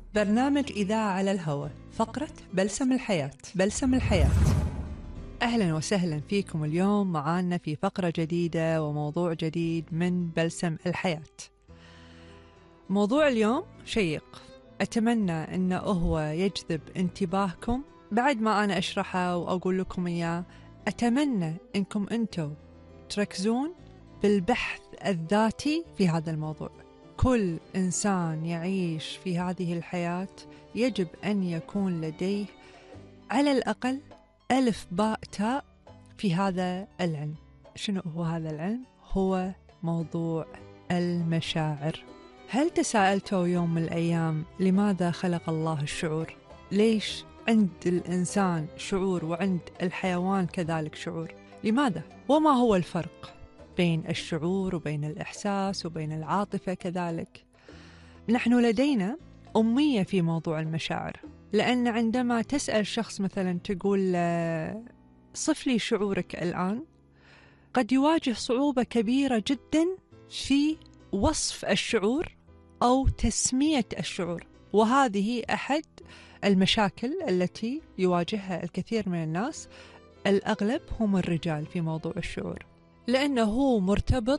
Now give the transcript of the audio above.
برنامج إذاعة على الهواء، فقرة بلسم الحياة. بلسم الحياة. أهلا وسهلا فيكم اليوم معانا في فقرة جديدة وموضوع جديد من بلسم الحياة. موضوع اليوم شيق، أتمنى أنه هو يجذب انتباهكم بعد ما أنا أشرحه وأقول لكم إياه. أتمنى أنكم أنتم تركزون بالبحث الذاتي في هذا الموضوع. كل إنسان يعيش في هذه الحياة يجب أن يكون لديه على الأقل ألف باء تاء في هذا العلم. شنو هو هذا العلم؟ هو موضوع المشاعر. هل تساءلتوا يوم من الأيام لماذا خلق الله الشعور؟ ليش عند الإنسان شعور وعند الحيوان كذلك شعور؟ لماذا؟ وما هو الفرق بين الشعور وبين الإحساس وبين العاطفة كذلك؟ نحن لدينا أمية في موضوع المشاعر، لأن عندما تسأل شخص مثلا تقول صف لي شعورك الآن، قد يواجه صعوبة كبيرة جدا في وصف الشعور أو تسمية الشعور، وهذه أحد المشاكل التي يواجهها الكثير من الناس، الأغلب هم الرجال في موضوع الشعور، لأنه مرتبط